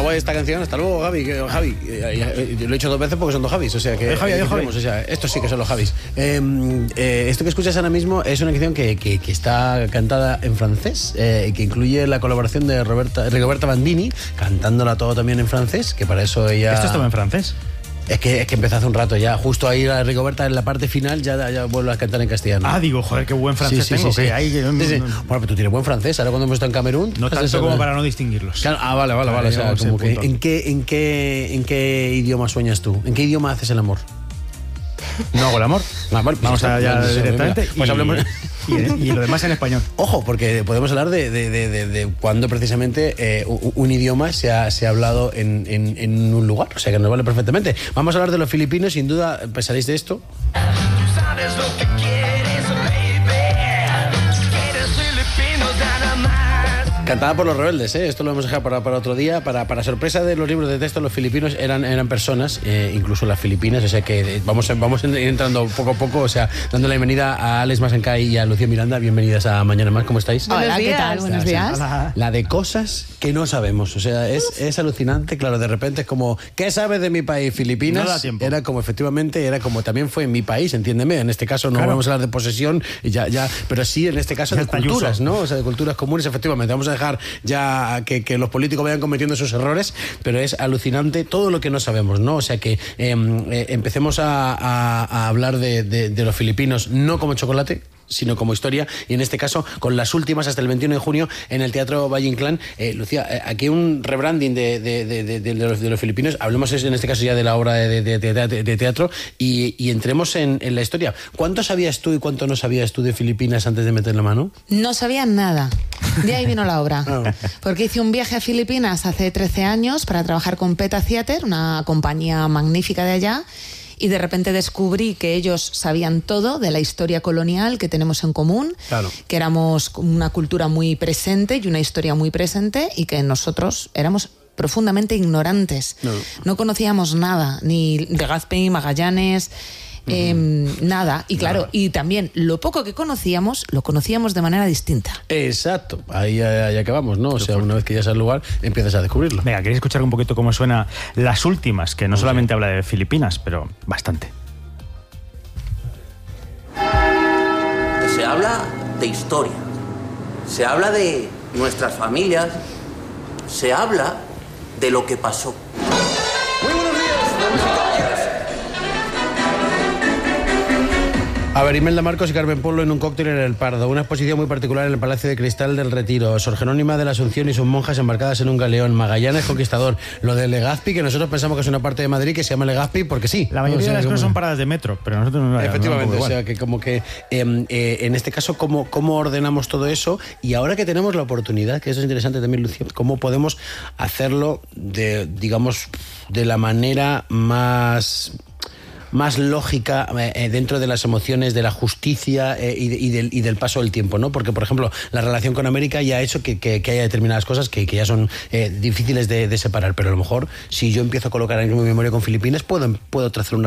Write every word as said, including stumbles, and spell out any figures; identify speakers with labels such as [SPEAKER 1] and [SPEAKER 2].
[SPEAKER 1] guay esta canción. Hasta luego, Javi. Que, Javi, eh, yo lo he hecho dos veces porque son dos Javis. O sea que.
[SPEAKER 2] Eh, Javi,
[SPEAKER 1] eh,
[SPEAKER 2] Javi.
[SPEAKER 1] O sea, estos sí que son los Javis. Eh, eh, esto que escuchas ahora mismo es una canción que, que, que está cantada en francés, eh, que incluye la colaboración de Roberta, Rigoberta Bandini, cantándola todo también en francés, que para eso ella.
[SPEAKER 2] ¿Esto estaba en francés?
[SPEAKER 1] Es que, es que empezó hace un rato ya. Justo ahí la Rigoberta en la parte final ya, ya vuelve a cantar en castellano.
[SPEAKER 2] Ah, digo, joder, qué buen francés
[SPEAKER 1] sí, sí,
[SPEAKER 2] tengo.
[SPEAKER 1] Sí,
[SPEAKER 2] que
[SPEAKER 1] sí.
[SPEAKER 2] hay, que...
[SPEAKER 1] Sí, sí. Bueno, pero tú tienes buen francés. Ahora cuando hemos estado en Camerún...
[SPEAKER 2] No tanto
[SPEAKER 1] eso,
[SPEAKER 2] como
[SPEAKER 1] ¿no?
[SPEAKER 2] para no distinguirlos.
[SPEAKER 1] Claro, ah, vale, vale, vale. O sea, como que, ¿en, qué, en, qué, ¿En qué idioma sueñas tú? ¿En qué idioma haces el amor?
[SPEAKER 2] No hago el amor.
[SPEAKER 1] Ah, vale,
[SPEAKER 2] Vamos allá
[SPEAKER 1] pues,
[SPEAKER 2] directamente.
[SPEAKER 1] Pues
[SPEAKER 2] y,
[SPEAKER 1] hablemos...
[SPEAKER 2] y, y lo demás en español.
[SPEAKER 1] Ojo, porque podemos hablar de, de, de, de, de cuando precisamente eh, un, un idioma se ha, se ha hablado en, en, en un lugar. O sea, que nos vale perfectamente. Vamos a hablar de los filipinos. Sin duda, pensaréis de esto.
[SPEAKER 3] Tú sabes lo que quieres, baby. Eres filipino nada más.
[SPEAKER 1] Cantada por los rebeldes, ¿eh? Esto lo hemos dejado para, para otro día. Para, para sorpresa de los libros de texto, los filipinos eran, eran personas, eh, incluso las filipinas. O sea que vamos, vamos entrando poco a poco, o sea, dando la bienvenida a Alex Masancay y a Lucía Miranda. Bienvenidas a Mañana Más. ¿Cómo estáis?
[SPEAKER 4] Hola, ¿qué tal? Buenos días.
[SPEAKER 1] La de cosas que no sabemos. O sea, es, es alucinante. Claro, de repente es como, ¿qué sabes de mi país, Filipinas?
[SPEAKER 2] No da tiempo.
[SPEAKER 1] Era como, efectivamente, era como también fue en mi país, entiéndeme. En este caso no
[SPEAKER 2] Claro.
[SPEAKER 1] vamos a hablar de posesión, ya, ya, pero sí en este caso
[SPEAKER 2] Ya
[SPEAKER 1] de
[SPEAKER 2] está
[SPEAKER 1] culturas,
[SPEAKER 2] Ayuso.
[SPEAKER 1] ¿no? O sea, de culturas comunes, efectivamente. Vamos a dejar ya que, que los políticos vayan cometiendo sus errores, pero es alucinante todo lo que no sabemos, ¿no? O sea que eh, eh, empecemos a, a, a hablar de, de, de los filipinos no como chocolate, sino como historia, y en este caso con las últimas hasta el veintiuno de junio en el Teatro Valle Inclán. Eh, Lucía, eh, aquí hay un rebranding de, de, de, de, de, los, de los filipinos. Hablemos en este caso ya de la obra de, de, de, de, de teatro y, y entremos en, en la historia. ¿Cuánto sabías tú y cuánto no sabías tú de Filipinas antes de meter la mano?
[SPEAKER 4] No sabía nada. De ahí vino la obra.
[SPEAKER 1] Ah.
[SPEAKER 4] Porque hice un viaje a Filipinas hace trece años para trabajar con Peta Theater, una compañía magnífica de allá, y de repente descubrí que ellos sabían todo de la historia colonial que tenemos en común,
[SPEAKER 1] Claro.
[SPEAKER 4] que éramos una cultura muy presente y una historia muy presente, y que nosotros éramos profundamente ignorantes.
[SPEAKER 1] No.
[SPEAKER 4] No conocíamos nada, ni de Legazpi, Magallanes... Eh, nada, y claro,
[SPEAKER 1] Nada.
[SPEAKER 4] y también lo poco que conocíamos, lo conocíamos de manera distinta.
[SPEAKER 1] Exacto, ahí, ahí acabamos, ¿no? O sea, una vez que ya sabes el lugar, empiezas a descubrirlo.
[SPEAKER 2] Venga, ¿queréis escuchar un poquito cómo suena Las Últimas? Que no
[SPEAKER 1] Muy
[SPEAKER 2] solamente habla de Filipinas, pero bastante.
[SPEAKER 5] Se habla de historia, se habla de nuestras familias, se habla de lo que pasó. Muy buenos días, damas y caballeros.
[SPEAKER 1] A ver, Imelda Marcos y Carmen Polo en un cóctel en El Pardo. Una exposición muy particular en el Palacio de Cristal del Retiro. Sor Jerónima de la Asunción y sus monjas embarcadas en un galeón. Magallanes conquistador. Lo de Legazpi, que nosotros pensamos que es una parte de Madrid que se llama Legazpi porque sí.
[SPEAKER 2] La mayoría
[SPEAKER 1] O sea,
[SPEAKER 2] de las
[SPEAKER 1] como-
[SPEAKER 2] cosas son paradas de metro, pero nosotros no.
[SPEAKER 1] Efectivamente,
[SPEAKER 2] no, no,
[SPEAKER 1] o sea que como que eh, eh, en este caso cómo, cómo ordenamos todo eso, y ahora que tenemos la oportunidad, que eso es interesante también, Lucía, cómo podemos hacerlo de, digamos, de la manera más más lógica eh, dentro de las emociones de la justicia eh, y, de, y, del, y del paso del tiempo, ¿no? Porque, por ejemplo, la relación con América ya ha hecho que, que, que haya determinadas cosas que, que ya son eh, difíciles de, de separar, pero a lo mejor si yo empiezo a colocar en mi memoria con Filipinas puedo, puedo trazar una